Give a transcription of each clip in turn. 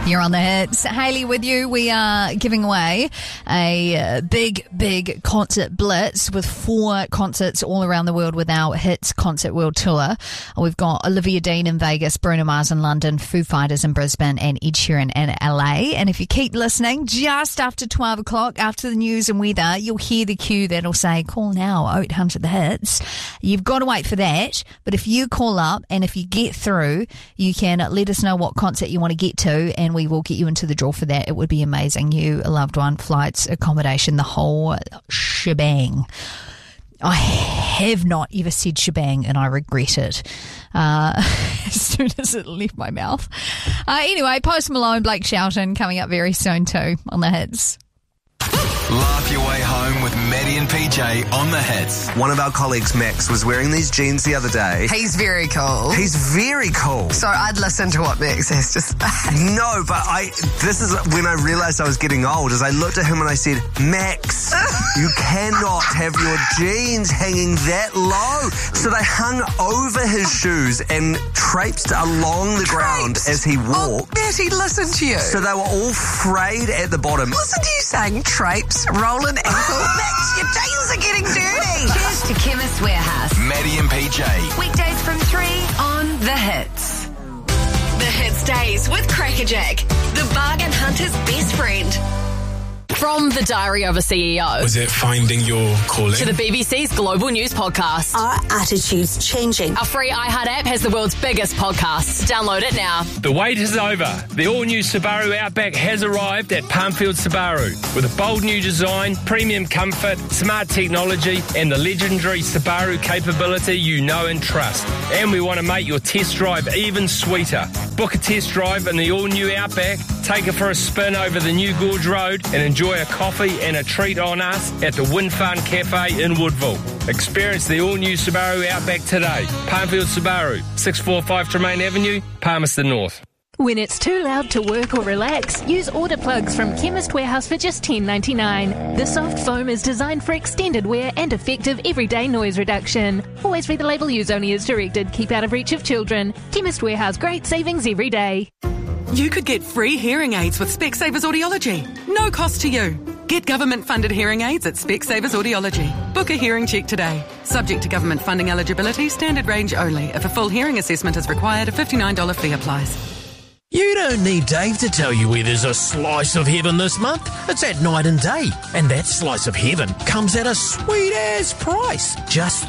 You're on the hits. Hayley with you. We are giving away a big concert blitz with 4 concerts all around the world with our Hits Concert World Tour. We've got Olivia Dean in Vegas, Bruno Mars in London, Foo Fighters in Brisbane, and Ed Sheeran in LA. And if you keep listening, just after 12 o'clock, after the news and weather, you'll hear the cue that'll say, call now, 800 the hits. You've got to wait for that. But if you call up and if you get through, you can let us know what concert you want to get to, and we will get you into the draw for that. It would be amazing. You, a loved one, flights, accommodation, the whole shebang. I have not ever said shebang and I regret it as soon as it left my mouth. Anyway, Post Malone, Blake Shelton coming up very soon too on the hits. Laugh your way home with Maddie and PJ on the hits. One of our colleagues, Max, was wearing these jeans the other day. He's very cool. He's very cool. So I'd listen to what Max has to say. No, but this is when I realised I was getting old, as I looked at him and I said, Max, you cannot have your jeans hanging that low. So they hung over his shoes and traipsed along the ground as he walked. Oh, Matty, listen to you. So they were all frayed at the bottom. Listen to you saying traipse, rolling ankle. Max, your jeans are getting dirty. Cheers to Chemist Warehouse. Maddie and PJ. Weekdays from 3 on The Hits. The Hits Days with Crackerjack, the bargain hunter's best friend. From the Diary of a CEO. Was it finding your calling? To the BBC's Global News Podcast. Our attitude's changing. Our free iHeart app has the world's biggest podcasts. Download it now. The wait is over. The all-new Subaru Outback has arrived at Palmfield Subaru with a bold new design, premium comfort, smart technology, and the legendary Subaru capability you know and trust. And we want to make your test drive even sweeter. Book a test drive in the all-new Outback, take it for a spin over the new Gorge Road, and enjoy a coffee and a treat on us at the Wind Farm Cafe in Woodville. Experience the all-new Subaru Outback today. Palmfield Subaru, 645 Tremaine Avenue, Palmerston North. When it's too loud to work or relax, use Auto Plugs from Chemist Warehouse for just $10.99. The soft foam is designed for extended wear and effective everyday noise reduction. Always read the label, use only as directed, keep out of reach of children. Chemist Warehouse, great savings every day. You could get free hearing aids with Specsavers Audiology. No cost to you. Get government-funded hearing aids at Specsavers Audiology. Book a hearing check today. Subject to government funding eligibility, standard range only. If a full hearing assessment is required, a $59 fee applies. You don't need Dave to tell you where there's a slice of heaven this month. It's at Night and Day. And that slice of heaven comes at a sweet-ass price. Just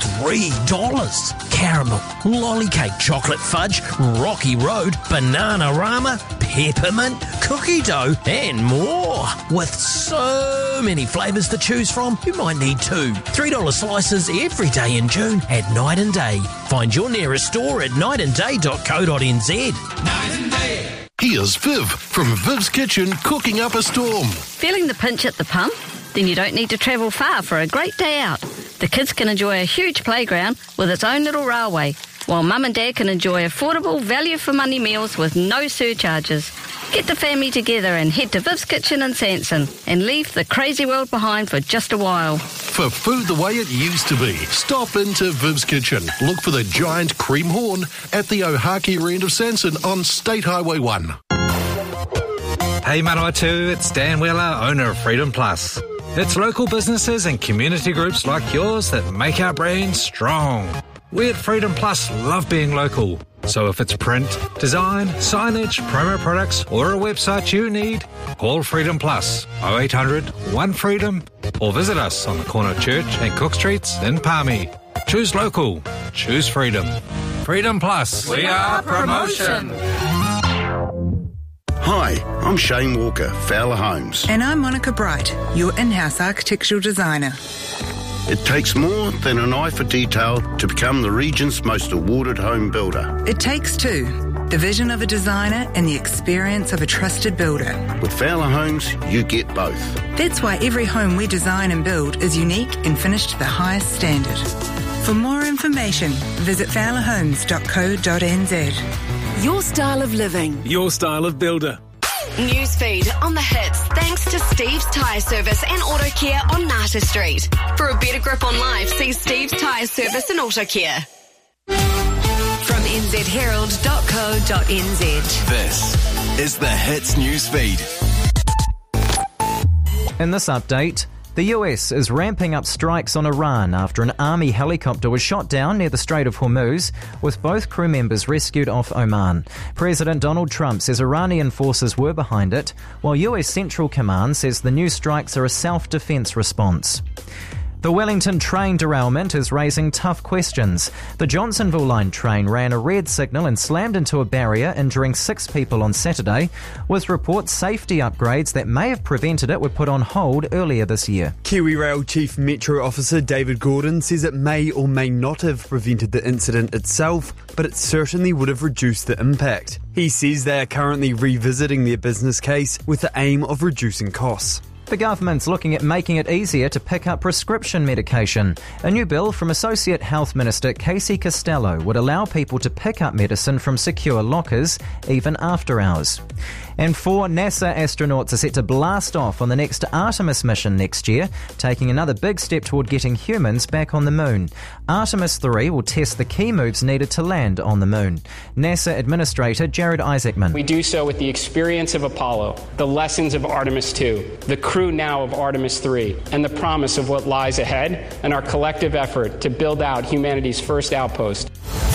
$3. Caramel, lolly cake, chocolate fudge, Rocky Road, Banana-Rama, peppermint, cookie dough, and more. With so many flavours to choose from, you might need 2 $3 slices every day in June at Night and Day. Find your nearest store at nightandday.co.nz. Night and Day. Here's Viv from Viv's Kitchen cooking up a storm. Feeling the pinch at the pump? Then you don't need to travel far for a great day out. The kids can enjoy a huge playground with its own little railway, while mum and dad can enjoy affordable value-for-money meals with no surcharges. Get the family together and head to Viv's Kitchen in Sanson and leave the crazy world behind for just a while. For food the way it used to be, stop into Viv's Kitchen. Look for the giant cream horn at the Ohakira end of Sanson on State Highway 1. Hey Manawatu, it's Dan Wheeler, owner of Freedom Plus. It's local businesses and community groups like yours that make our brand strong. We at Freedom Plus love being local. So if it's print, design, signage, promo products or a website you need, call Freedom Plus 0800 1Freedom or visit us on the corner of Church and Cook Streets in Palmy. Choose local. Choose freedom. Freedom Plus. We are promotion. Hi, I'm Shane Walker, Fowler Homes. And I'm Monica Bright, your in-house architectural designer. It takes more than an eye for detail to become the region's most awarded home builder. It takes 2, the vision of a designer and the experience of a trusted builder. With Fowler Homes, you get both. That's why every home we design and build is unique and finished to the highest standard. For more information, visit fowlerhomes.co.nz. Your style of living. Your style of builder. Newsfeed on the hits thanks to Steve's Tyre Service and Auto Care on Nata Street. For a better grip on life, see Steve's Tyre Service and Auto Care. From nzherald.co.nz. This is the Hits News Feed. In this update, the US is ramping up strikes on Iran after an army helicopter was shot down near the Strait of Hormuz, with both crew members rescued off Oman. President Donald Trump says Iranian forces were behind it, while US Central Command says the new strikes are a self-defense response. The Wellington train derailment is raising tough questions. The Johnsonville Line train ran a red signal and slammed into a barrier, injuring 6 people on Saturday, with reports safety upgrades that may have prevented it were put on hold earlier this year. KiwiRail Chief Metro Officer David Gordon says it may or may not have prevented the incident itself, but it certainly would have reduced the impact. He says they are currently revisiting their business case with the aim of reducing costs. The government's looking at making it easier to pick up prescription medication. A new bill from Associate Health Minister Casey Costello would allow people to pick up medicine from secure lockers, even after hours. And 4 NASA astronauts are set to blast off on the next Artemis mission next year, taking another big step toward getting humans back on the moon. Artemis 3 will test the key moves needed to land on the moon. NASA Administrator Jared Isaacman. We do so with the experience of Apollo, the lessons of Artemis 2, the crew now of Artemis 3, and the promise of what lies ahead, and our collective effort to build out humanity's first outpost.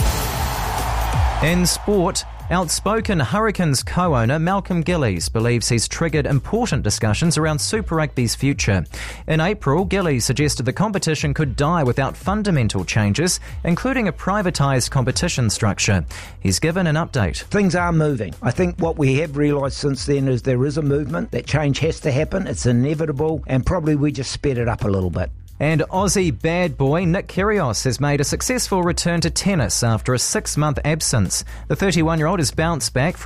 In sport, outspoken Hurricanes co-owner Malcolm Gillies believes he's triggered important discussions around Super Rugby's future. In April, Gillies suggested the competition could die without fundamental changes, including a privatised competition structure. He's given an update. Things are moving. I think what we have realised since then is there is a movement. That change has to happen. It's inevitable, and probably we just sped it up a little bit. And Aussie bad boy Nick Kyrgios has made a successful return to tennis after a 6-month absence. The 31-year-old has bounced back from